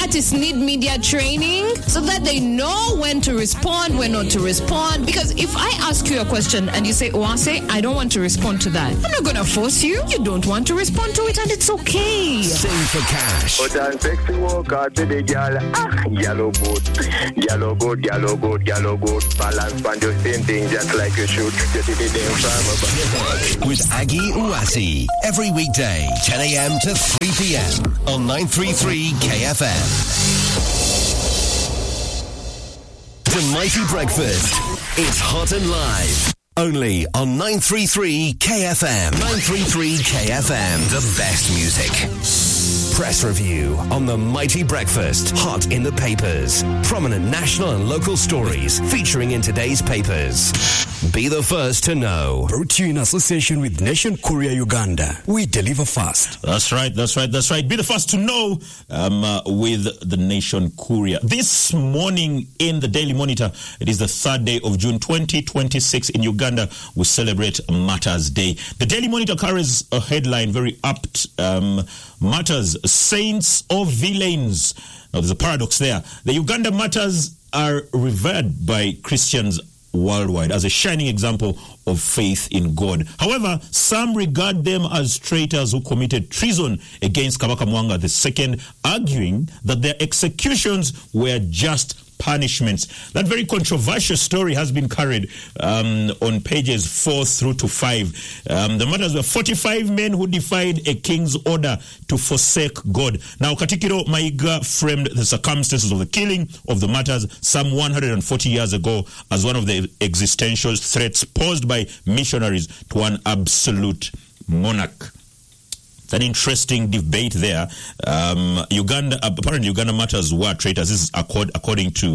artists need media training so that they know when to respond, when not to respond. Because if I ask you a question and you say, Oase, I don't want to respond to that, I'm not going to force you. You don't want to respond to it, and it's okay. Sing for cash. But I'm sexy walk out to the gal. Yellow good. Yellow good, yellow good, yellow good. Balance on the same thing just like you should. You see the damn farmer. With Aggie Uwasi. Every weekday, 10 a.m. to 3 p.m. on 933 KFM. The Mighty Breakfast. It's hot and live. Only on 933 KFM. 933 KFM. The best music. Press review on The Mighty Breakfast. Hot in the papers. Prominent national and local stories featuring in today's papers. Be the first to know. Brought to you in association with Nation Courier Uganda. We deliver fast. That's right. Be the first to know with the Nation Courier. This morning in the Daily Monitor, it is the 3rd day of June 2026 in Uganda. We celebrate Martyrs Day. The Daily Monitor carries a headline very apt. Martyrs, saints or villains. Now there's a paradox there. The Uganda martyrs are revered by Christians worldwide as a shining example of faith in God. However, some regard them as traitors who committed treason against Kabaka Mwanga II, arguing that their executions were just punishments. That very controversial story has been carried on pages 4 through to 5. The martyrs were 45 men who defied a king's order to forsake God. Now, Katikiro Maiga framed the circumstances of the killing of the martyrs some 140 years ago as one of the existential threats posed by missionaries to an absolute monarch. An interesting debate there. Apparently Uganda martyrs were traitors. This is according to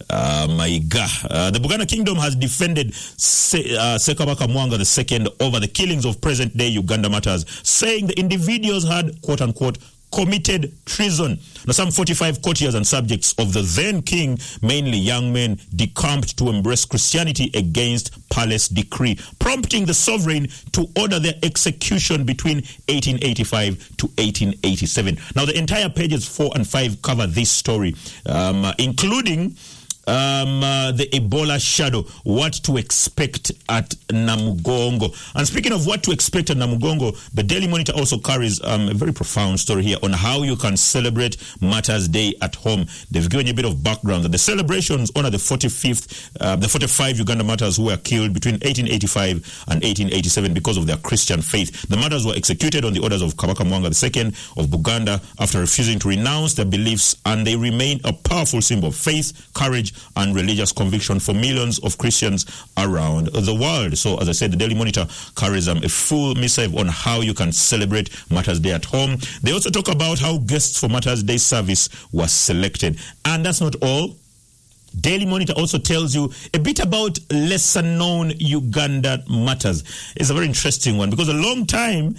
Maiga. The Buganda Kingdom has defended Sekabaka Mwanga II over the killings of present-day Uganda martyrs, saying the individuals had, quote-unquote, committed treason. Now, some 45 courtiers and subjects of the then king, mainly young men, decamped to embrace Christianity against palace decree, prompting the sovereign to order their execution between 1885 to 1887. Now, the entire pages 4 and 5 cover this story, including the Ebola shadow, what to expect at Namugongo. And speaking of what to expect at Namugongo, the Daily Monitor also carries a very profound story here on how you can celebrate Martyrs Day at home. They've given you a bit of background that the celebrations honor the 45 Uganda martyrs who were killed between 1885 and 1887 because of their Christian faith. The martyrs were executed on the orders of Kabaka Mwanga II of Buganda after refusing to renounce their beliefs, and they remain a powerful symbol of faith, courage, and religious conviction for millions of Christians around the world. So, as I said, the Daily Monitor carries a full missive on how you can celebrate Martyrs Day at home. They also talk about how guests for Martyrs Day service were selected. And that's not all. Daily Monitor also tells you a bit about lesser-known Uganda matters. It's a very interesting one because a long time,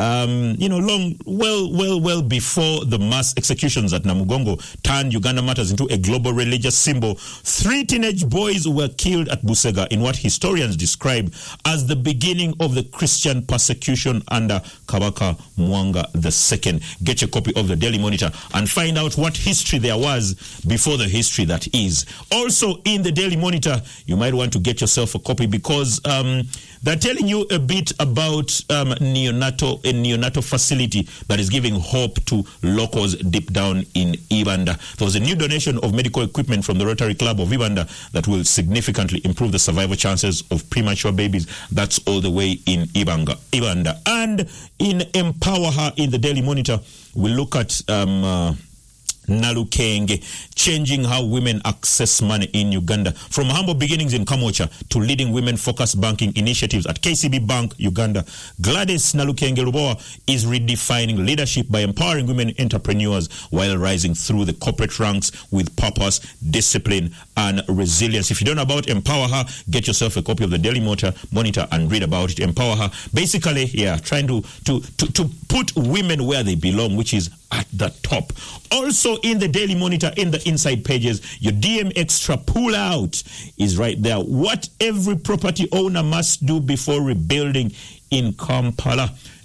well before the mass executions at Namugongo turned Uganda matters into a global religious symbol, 3 teenage boys were killed at Busega in what historians describe as the beginning of the Christian persecution under Kabaka Mwanga II. Get your copy of the Daily Monitor and find out what history there was before the history that is. Also in the Daily Monitor, you might want to get yourself a copy because they're telling you a bit about a neonatal facility that is giving hope to locals deep down in Ibanda. There was a new donation of medical equipment from the Rotary Club of Ibanda that will significantly improve the survival chances of premature babies. That's all the way in Ibanda. And in Empower Her in the Daily Monitor, we look at Nalukenge, changing how women access money in Uganda. From humble beginnings in Kamocha to leading women-focused banking initiatives at KCB Bank, Uganda, Gladys Nalukenge Lubowa is redefining leadership by empowering women entrepreneurs while rising through the corporate ranks with purpose, discipline, and resilience. If you don't know about Empower Her, get yourself a copy of the Daily Monitor and read about it. Empower Her, basically, trying to put women where they belong, which is at the top. Also in the Daily Monitor, in the inside pages, your DM Extra pull out is right there. What every property owner must do before rebuilding in Kampala.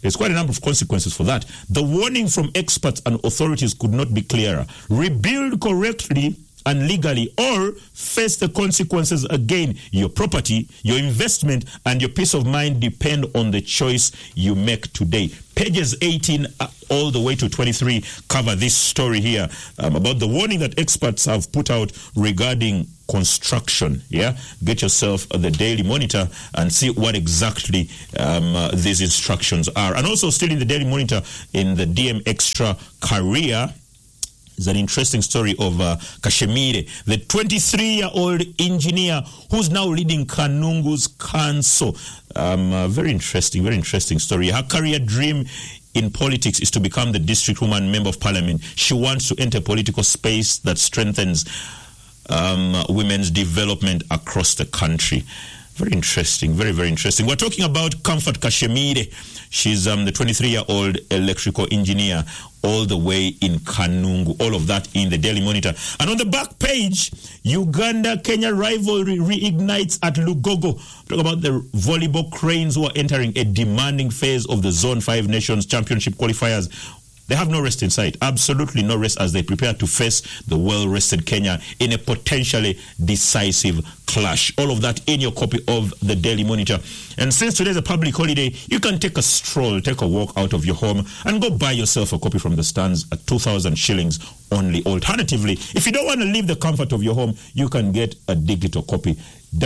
There's quite a number of consequences for that. The warning from experts and authorities could not be clearer. Rebuild correctly and legally, or face the consequences again. Your property, your investment, and your peace of mind depend on the choice you make today. Pages 18 all the way to 23 cover this story here about the warning that experts have put out regarding construction. Yeah, get yourself the Daily Monitor and see what exactly these instructions are. And also still in the Daily Monitor, in the DM Extra career, is an interesting story of Kashemire, the 23-year-old engineer who's now leading Kanungu's council. Very interesting story. Her career dream in politics is to become the district woman member of parliament. She wants to enter political space that strengthens women's development across the country. Very interesting, very interesting. We're talking about Comfort Kashemire. She's the 23-year-old electrical engineer all the way in Kanungu. All of that in the Daily Monitor. And on the back page, Uganda-Kenya rivalry reignites at Lugogo. Talk about the volleyball cranes who are entering a demanding phase of the Zone 5 Nations Championship qualifiers. They have no rest in sight, absolutely no rest, as they prepare to face the well-rested Kenya in a potentially decisive clash. All of that in your copy of the Daily Monitor. And since today's a public holiday, you can take a stroll, take a walk out of your home and go buy yourself a copy from the stands at 2,000 shillings only. Alternatively, if you don't want to leave the comfort of your home, you can get a digital copy.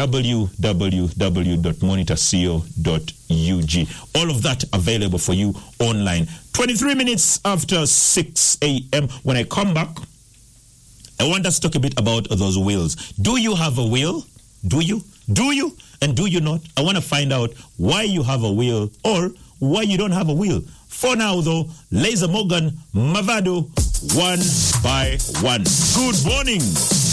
www.monitorco.ug. All of that available for you online. 23 minutes after 6 a.m. When I come back, I want us to talk a bit about those wills. Do you have a will? Do you? Do you? And do you not? I want to find out why you have a will or why you don't have a will. For now, though, Laser Morgan, Mavado, one by one. Good morning.